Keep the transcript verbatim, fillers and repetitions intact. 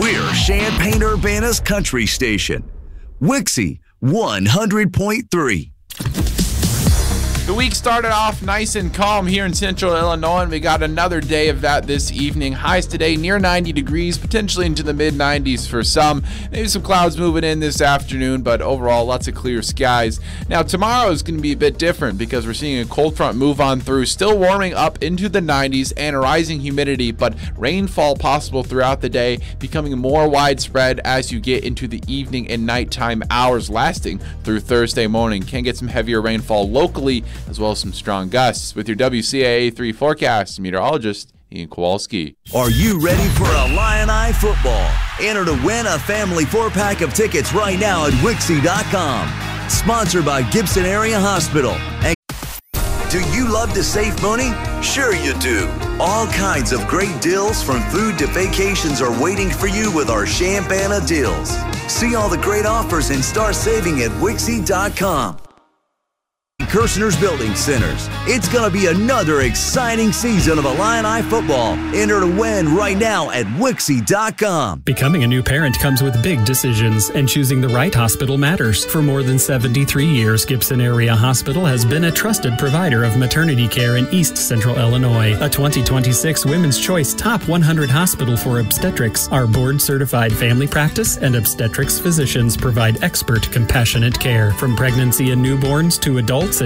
We're Champaign-Urbana's country station. Wixie one hundred point three. The week started off nice and calm here in central Illinois, and we got another day of that this evening. Highs today near ninety degrees, potentially into the mid nineties for some. Maybe some clouds moving in this afternoon, but overall lots of clear skies. Now tomorrow is going to be a bit different because we're seeing a cold front move on through, still warming up into the nineties and rising humidity, but rainfall possible throughout the day, becoming more widespread as you get into the evening and nighttime hours, lasting through Thursday morning. Can get some heavier rainfall locally, as well as some strong gusts. With your W C A A three forecast, meteorologist Ian Kowalski. Are you ready for a Illini football? Enter to win a family four-pack of tickets right now at Wixie dot com. Sponsored by Gibson Area Hospital. And do you love to save money? Sure you do. All kinds of great deals from food to vacations are waiting for you with our Champaign deals. See all the great offers and start saving at Wixie dot com. Kirshner's Building Centers. It's going to be another exciting season of Illini football. Enter to win right now at Wixie dot com. Becoming a new parent comes with big decisions, and choosing the right hospital matters. For more than seventy-three years, Gibson Area Hospital has been a trusted provider of maternity care in East Central Illinois. A twenty twenty-six Women's Choice Top one hundred Hospital for Obstetrics. Our board-certified family practice and obstetrics physicians provide expert, compassionate care. From pregnancy and newborns to adults